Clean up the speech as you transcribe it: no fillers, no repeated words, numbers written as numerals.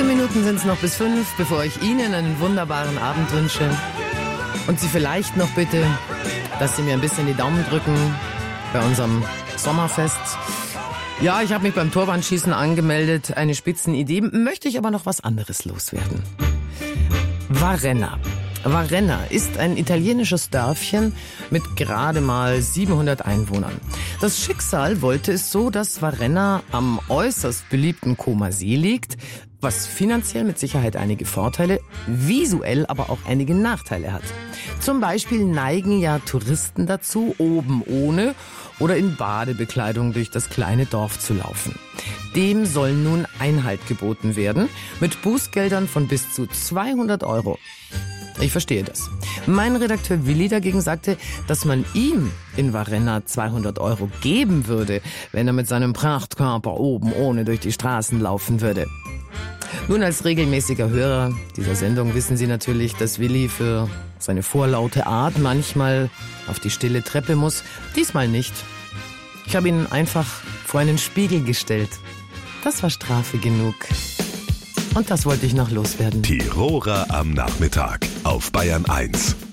15 Minuten sind es noch bis 5, bevor ich Ihnen einen wunderbaren Abend wünsche. Und Sie vielleicht noch bitte, dass Sie mir ein bisschen die Daumen drücken bei unserem Sommerfest. Ja, ich habe mich beim Torwandschießen angemeldet. Eine Spitzenidee. Möchte ich aber noch was anderes loswerden. Varenna. Varenna ist ein italienisches Dörfchen mit gerade mal 700 Einwohnern. Das Schicksal wollte es so, dass Varenna am äußerst beliebten Comer See liegt, was finanziell mit Sicherheit einige Vorteile, visuell aber auch einige Nachteile hat. Zum Beispiel neigen ja Touristen dazu, oben ohne oder in Badebekleidung durch das kleine Dorf zu laufen. Dem soll nun Einhalt geboten werden, mit Bußgeldern von bis zu 200 Euro. Ich verstehe das. Mein Redakteur Willi dagegen sagte, dass man ihm in Varenna 200 Euro geben würde, wenn er mit seinem Prachtkörper oben ohne durch die Straßen laufen würde. Nun, als regelmäßiger Hörer dieser Sendung wissen Sie natürlich, dass Willi für seine vorlaute Art manchmal auf die stille Treppe muss. Diesmal nicht. Ich habe ihn einfach vor einen Spiegel gestellt. Das war Strafe genug. Und das wollte ich noch loswerden. Tiroler am Nachmittag auf Bayern 1.